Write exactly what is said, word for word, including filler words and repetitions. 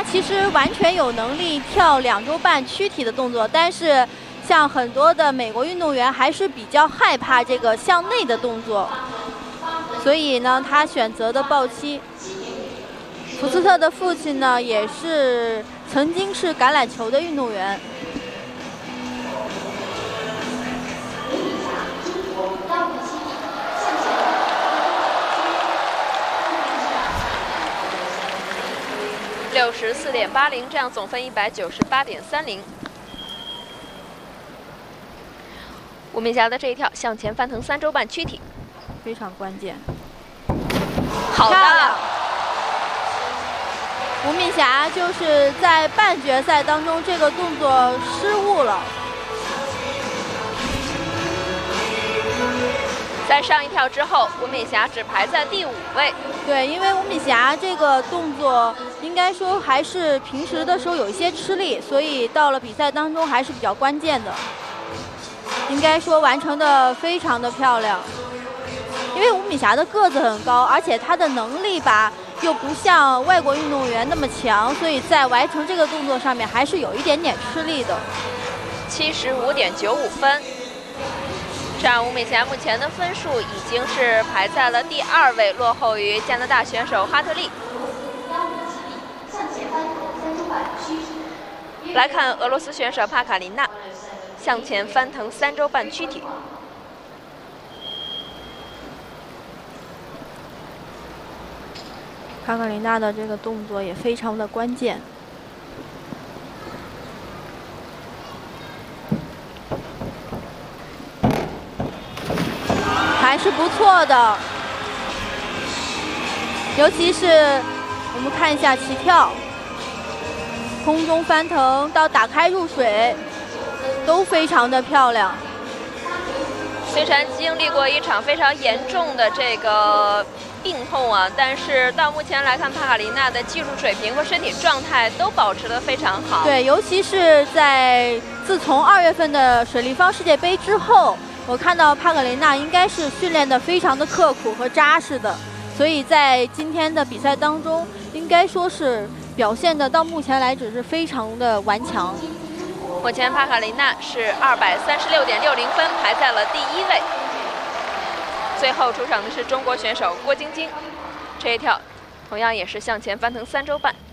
其实完全有能力跳两周半躯体的动作，但是像很多的美国运动员还是比较害怕这个向内的动作，所以呢，他选择的抱膝。福斯特的父亲呢，也是曾经是橄榄球的运动员。 六十四点八零，这样总分一百九十八点三零。吴敏霞的这一跳向前翻腾三周半躯体， 非常关键。 好的， 吴敏霞就是在半决赛当中这个动作失误了。 在上一跳之后，吴敏霞只排在第五位。 对，因为吴敏霞这个动作应该说还是平时的时候有一些吃力，所以到了比赛当中还是比较关键的。应该说完成的非常的漂亮。因为吴敏霞的个子很高，而且她的能力吧又不像外国运动员那么强，所以在完成这个动作上面还是有一点点吃力的。 七十五点九五分。 这样，吴敏霞目前的分数已经是排在了第二位，落后于加拿大选手哈特利。来看俄罗斯选手帕卡琳娜，向前翻腾三周半躯体。 帕卡琳娜的这个动作也非常的关键。 还是不错的，尤其是我们看一下起跳、空中翻腾到打开入水，都非常的漂亮。 虽然经历过一场非常严重的这个病痛啊，但是到目前来看，帕卡琳娜的技术水平和身体状态都保持得非常好。 对，尤其是在自从二月份的水立方世界杯之后。 我看到帕卡琳娜应该是训练得非常的刻苦和扎实的，所以在今天的比赛当中，应该说是表现的到目前来只是非常的顽强。 目前帕卡琳娜是二百三十六点六零分，排在了第一位。最后出场的是中国选手郭晶晶，这一跳同样也是向前翻腾三周半。